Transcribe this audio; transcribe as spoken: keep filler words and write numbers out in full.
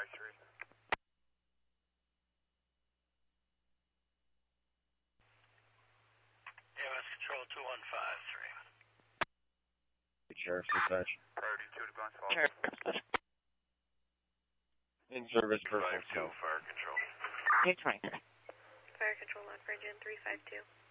five three. A M S Control two one five three. Sheriff's dispatch. Priority two to Glens Falls. Sheriff. In service for five two, Fire Control. Hey, twenty. Fire Control on Virgin three five two.